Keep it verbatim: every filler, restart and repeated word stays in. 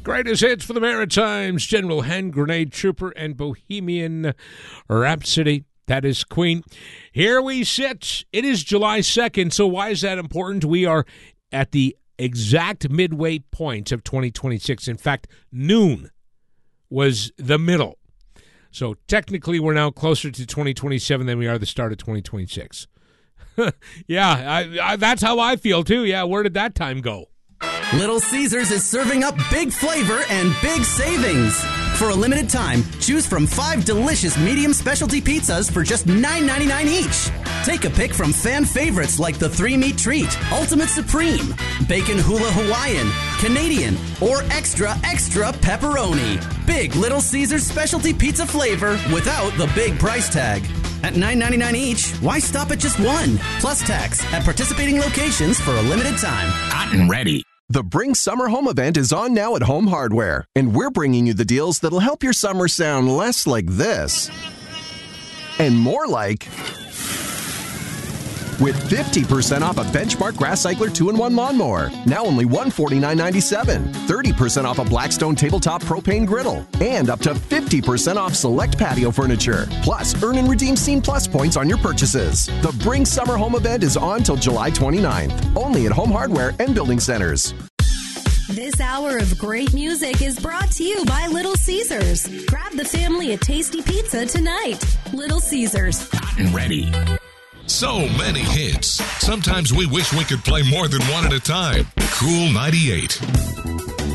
Greatest hits for the Maritimes, General Hand Grenade Trooper and Bohemian Rhapsody. That is Queen. Here we sit. It is July second, so why is that important? We are at the exact midway point of twenty twenty-six. In fact, noon was the middle. So technically, we're now closer to twenty twenty-seven than we are the start of twenty twenty-six. yeah, I, I, that's how I feel, too. Yeah, where did that time go? Little Caesars is serving up big flavor and big savings. For a limited time, choose from five delicious medium specialty pizzas for just nine ninety-nine each. Take a pick from fan favorites like the three-meat treat, Ultimate Supreme, Bacon Hula Hawaiian, Canadian, or Extra Extra Pepperoni. Big Little Caesars specialty pizza flavor without the big price tag. At nine ninety-nine each, why stop at just one? Plus tax at participating locations for a limited time. Hot and ready. The Bring Summer Home event is on now at Home Hardware, and we're bringing you the deals that'll help your summer sound less like this and more like... With fifty percent off a Benchmark Grass Cycler two in one lawnmower, now only one hundred forty-nine ninety-seven. thirty percent off a Blackstone tabletop propane griddle, and up to fifty percent off select patio furniture. Plus, earn and redeem Scene Plus points on your purchases. The Bring Summer Home event is on till July twenty-ninth, only at Home Hardware and Building Centers. This hour of great music is brought to you by Little Caesars. Grab the family a tasty pizza tonight. Little Caesars. Hot and ready. So many hits. Sometimes we wish we could play more than one at a time. Cool ninety-eight.